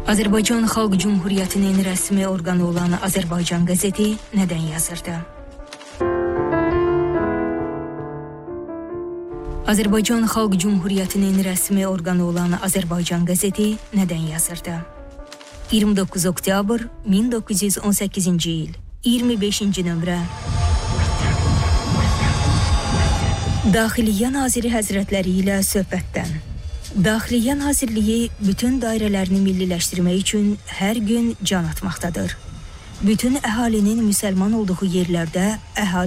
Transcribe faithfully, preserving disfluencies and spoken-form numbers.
Azərbaycan Xalq Cümhuriyyətinin rəsmi orqanı olan Azərbaycan qəzeti nədən yazırdı? Azərbaycan Xalq Cümhuriyyətinin rəsmi orqanı olan Azərbaycan qəzeti nədən yazırdı? iyirmi doqquz oktyabr min doqquz yüz on səkkizinci il, iyirmi beşinci nömrə. Daxiliyyə Naziri Həzrətləri ilə söhbətdən. Daxiliyyə Nazirliyi bütün dairələrini milliləşdirmək üçün hər gün can atmaqdadır. Bütün əhalinin müsəlman olduğu yerlərdə əhali